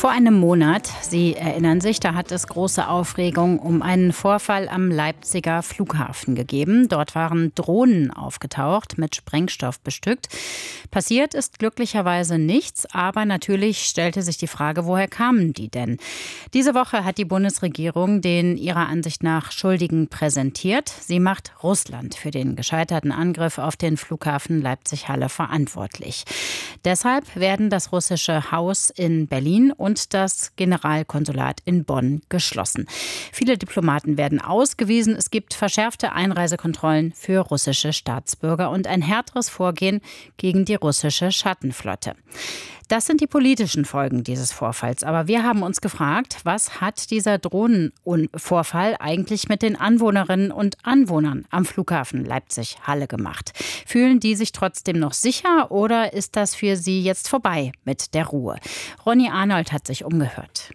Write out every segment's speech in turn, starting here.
Vor einem Monat, Sie erinnern sich, da hat es große Aufregung um einen Vorfall am Leipziger Flughafen gegeben. Dort waren Drohnen aufgetaucht, mit Sprengstoff bestückt. Passiert ist glücklicherweise nichts, aber natürlich stellte sich die Frage, woher kamen die denn? Diese Woche hat die Bundesregierung den ihrer Ansicht nach Schuldigen präsentiert. Sie macht Russland für den gescheiterten Angriff auf den Flughafen Leipzig-Halle verantwortlich. Deshalb werden das russische Haus in Berlin und das Generalkonsulat in Bonn geschlossen. Viele Diplomaten werden ausgewiesen. Es gibt verschärfte Einreisekontrollen für russische Staatsbürger und ein härteres Vorgehen gegen die russische Schattenflotte. Das sind die politischen Folgen dieses Vorfalls. Aber wir haben uns gefragt, was hat dieser Drohnenvorfall eigentlich mit den Anwohnerinnen und Anwohnern am Flughafen Leipzig-Halle gemacht? Fühlen die sich trotzdem noch sicher oder ist das für sie jetzt vorbei mit der Ruhe? Ronny Arnold hat sich umgehört.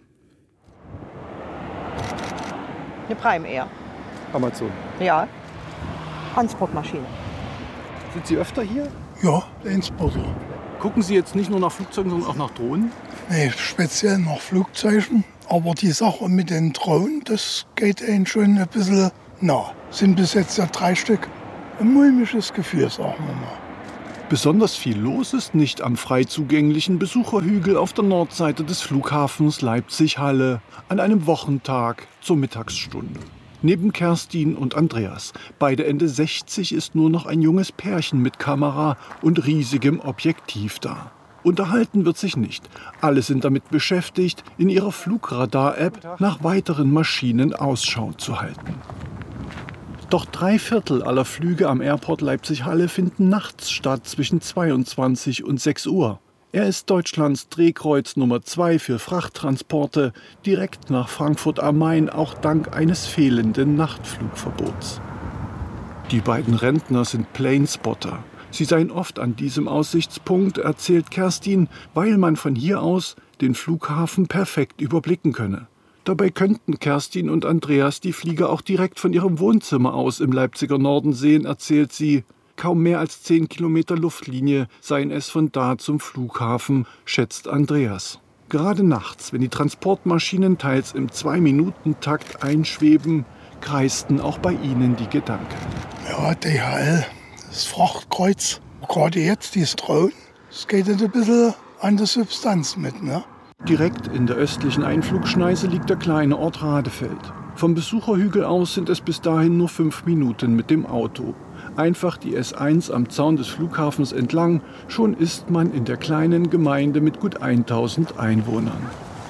Eine Prime Air. Amazon. Ja. Transportmaschine. Sind Sie öfter hier? Ja, der Transporter. Gucken Sie jetzt nicht nur nach Flugzeugen, sondern auch nach Drohnen? Nee, speziell nach Flugzeugen. Aber die Sache mit den Drohnen, das geht ihnen schon ein bisschen nah. Sind bis jetzt ja 3 Stück. Ein mulmiges Gefühl, sagen wir mal. Besonders viel los ist nicht am frei zugänglichen Besucherhügel auf der Nordseite des Flughafens Leipzig-Halle an einem Wochentag zur Mittagsstunde. Neben Kerstin und Andreas, beide Ende 60, ist nur noch ein junges Pärchen mit Kamera und riesigem Objektiv da. Unterhalten wird sich nicht. Alle sind damit beschäftigt, in ihrer Flugradar-App nach weiteren Maschinen Ausschau zu halten. Doch 3/4 aller Flüge am Airport Leipzig-Halle finden nachts statt zwischen 22 und 6 Uhr. Er ist Deutschlands Drehkreuz Nummer 2 für Frachttransporte, direkt nach Frankfurt am Main, auch dank eines fehlenden Nachtflugverbots. Die beiden Rentner sind Planespotter. Sie seien oft an diesem Aussichtspunkt, erzählt Kerstin, weil man von hier aus den Flughafen perfekt überblicken könne. Dabei könnten Kerstin und Andreas die Flieger auch direkt von ihrem Wohnzimmer aus im Leipziger Norden sehen, erzählt sie. Kaum mehr als 10 Kilometer Luftlinie seien es von da zum Flughafen, schätzt Andreas. Gerade nachts, wenn die Transportmaschinen teils im 2-Minuten-Takt einschweben, kreisten auch bei ihnen die Gedanken. Ja, DHL, das Frachtkreuz. Gerade jetzt, diese Drohnen, es geht ein bisschen an der Substanz mit, ne? Direkt in der östlichen Einflugschneise liegt der kleine Ort Radefeld. Vom Besucherhügel aus sind es bis dahin nur 5 Minuten mit dem Auto. Einfach die S1 am Zaun des Flughafens entlang, schon ist man in der kleinen Gemeinde mit gut 1000 Einwohnern.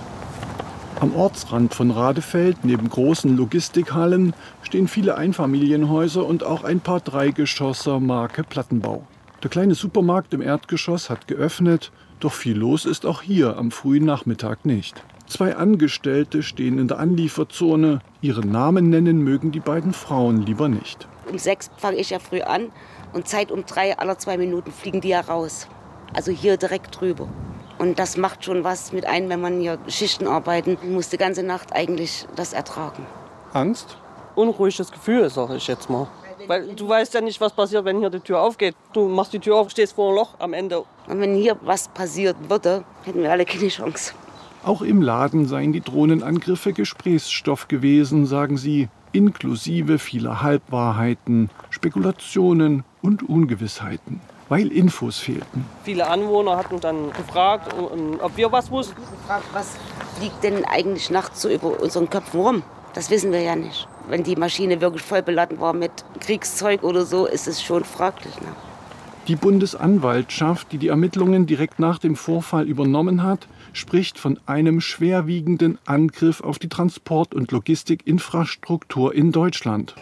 Am Ortsrand von Radefeld, neben großen Logistikhallen, stehen viele Einfamilienhäuser und auch ein paar Dreigeschosser Marke Plattenbau. Der kleine Supermarkt im Erdgeschoss hat geöffnet, doch viel los ist auch hier am frühen Nachmittag nicht. 2 Angestellte stehen in der Anlieferzone. Ihren Namen nennen mögen die beiden Frauen lieber nicht. Um 6 fange ich ja früh an und Zeit um 3, alle 2 Minuten fliegen die ja raus. Also hier direkt drüber. Und das macht schon was mit einem, wenn man hier Schichten arbeiten muss, die ganze Nacht eigentlich das ertragen. Angst? Unruhiges Gefühl, sage ich jetzt mal. Weil du weißt ja nicht, was passiert, wenn hier die Tür aufgeht. Du machst die Tür auf, stehst vor einem Loch am Ende. Und wenn hier was passiert würde, hätten wir alle keine Chance. Auch im Laden seien die Drohnenangriffe Gesprächsstoff gewesen, sagen sie, inklusive vieler Halbwahrheiten, Spekulationen und Ungewissheiten, weil Infos fehlten. Viele Anwohner hatten dann gefragt, ob wir was wussten. Gefragt, was fliegt denn eigentlich nachts so über unseren Köpfen rum? Das wissen wir ja nicht. Wenn die Maschine wirklich voll beladen war mit Kriegszeug oder so, ist es schon fraglich. Ne? Die Bundesanwaltschaft, die die Ermittlungen direkt nach dem Vorfall übernommen hat, spricht von einem schwerwiegenden Angriff auf die Transport- und Logistikinfrastruktur in Deutschland.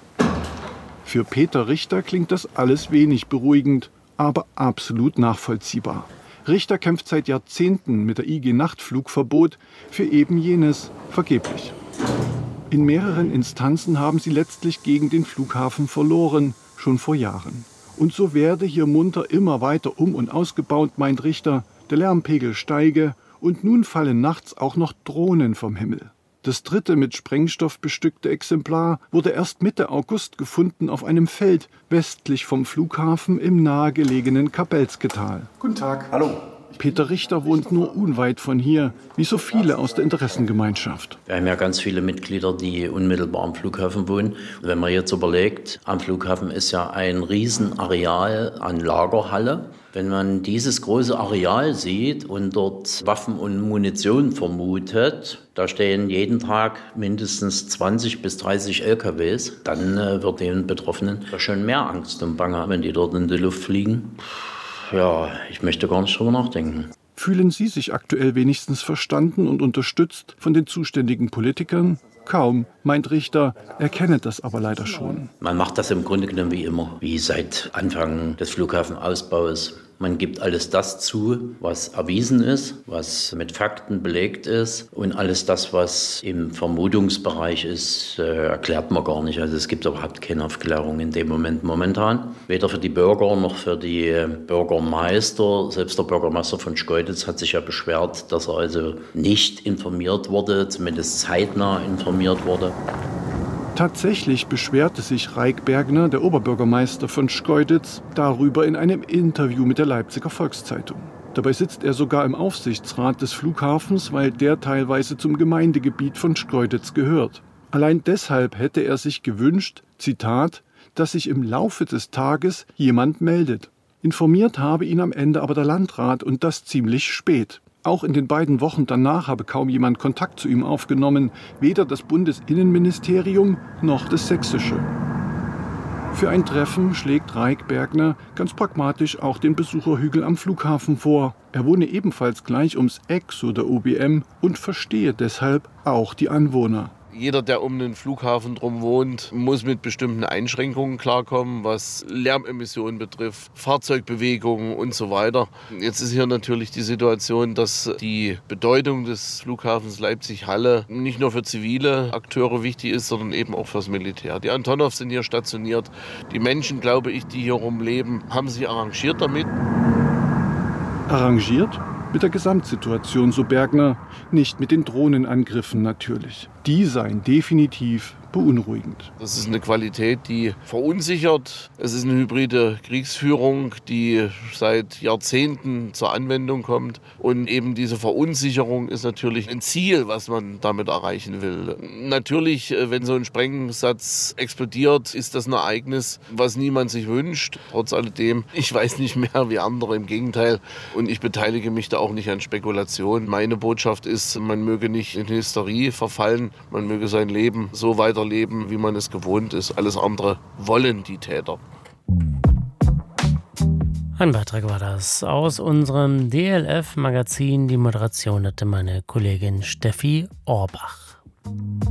Für Peter Richter klingt das alles wenig beruhigend, aber absolut nachvollziehbar. Richter kämpft seit Jahrzehnten mit der IG Nachtflugverbot für eben jenes, vergeblich. In mehreren Instanzen haben sie letztlich gegen den Flughafen verloren, schon vor Jahren. Und so werde hier munter immer weiter um- und ausgebaut, meint Richter. Der Lärmpegel steige und nun fallen nachts auch noch Drohnen vom Himmel. Das 3. mit Sprengstoff bestückte Exemplar wurde erst Mitte August gefunden auf einem Feld westlich vom Flughafen im nahegelegenen Kapelzketal. Guten Tag. Hallo. Peter Richter wohnt nur unweit von hier, wie so viele aus der Interessengemeinschaft. Wir haben ja ganz viele Mitglieder, die unmittelbar am Flughafen wohnen. Wenn man jetzt überlegt, am Flughafen ist ja ein Riesenareal an Lagerhalle. Wenn man dieses große Areal sieht und dort Waffen und Munition vermutet, da stehen jeden Tag mindestens 20 bis 30 LKWs, dann wird den Betroffenen schon mehr Angst und Bange, wenn die dort in die Luft fliegen. Ja, ich möchte gar nicht drüber nachdenken. Fühlen Sie sich aktuell wenigstens verstanden und unterstützt von den zuständigen Politikern? Kaum, meint Richter, er kenne das aber leider schon. Man macht das im Grunde genommen wie immer, wie seit Anfang des Flughafenausbaus. Man gibt alles das zu, was erwiesen ist, was mit Fakten belegt ist. Und alles das, was im Vermutungsbereich ist, erklärt man gar nicht. Also es gibt überhaupt keine Aufklärung in dem Moment momentan. Weder für die Bürger noch für die Bürgermeister. Selbst der Bürgermeister von Schkeuditz hat sich ja beschwert, dass er also nicht informiert wurde, zumindest zeitnah informiert wurde. Tatsächlich beschwerte sich Raik Bergner, der Oberbürgermeister von Schkeuditz, darüber in einem Interview mit der Leipziger Volkszeitung. Dabei sitzt er sogar im Aufsichtsrat des Flughafens, weil der teilweise zum Gemeindegebiet von Schkeuditz gehört. Allein deshalb hätte er sich gewünscht, Zitat, dass sich im Laufe des Tages jemand meldet. Informiert habe ihn am Ende aber der Landrat und das ziemlich spät. Auch in den beiden Wochen danach habe kaum jemand Kontakt zu ihm aufgenommen, weder das Bundesinnenministerium noch das Sächsische. Für ein Treffen schlägt Raik Bergner ganz pragmatisch auch den Besucherhügel am Flughafen vor. Er wohne ebenfalls gleich ums Eck, so der OBM, und verstehe deshalb auch die Anwohner. Jeder, der um den Flughafen drum wohnt, muss mit bestimmten Einschränkungen klarkommen, was Lärmemissionen betrifft, Fahrzeugbewegungen und so weiter. Jetzt ist hier natürlich die Situation, dass die Bedeutung des Flughafens Leipzig-Halle nicht nur für zivile Akteure wichtig ist, sondern eben auch fürs Militär. Die Antonovs sind hier stationiert. Die Menschen, glaube ich, die hier rumleben, haben sich arrangiert damit. Arrangiert? Mit der Gesamtsituation, so Bergner, nicht mit den Drohnenangriffen natürlich. Die seien definitiv beunruhigend. Das ist eine Qualität, die verunsichert. Es ist eine hybride Kriegsführung, die seit Jahrzehnten zur Anwendung kommt. Und eben diese Verunsicherung ist natürlich ein Ziel, was man damit erreichen will. Natürlich, wenn so ein Sprengsatz explodiert, ist das ein Ereignis, was niemand sich wünscht. Trotz alledem, ich weiß nicht mehr wie andere, im Gegenteil. Und ich beteilige mich da auch nicht an Spekulationen. Meine Botschaft ist, man möge nicht in Hysterie verfallen, man möge sein Leben so weiterleben, wie man es gewohnt ist. Alles andere wollen die Täter. Ein Beitrag war das aus unserem DLF-Magazin. Die Moderation hatte meine Kollegin Steffi Orbach.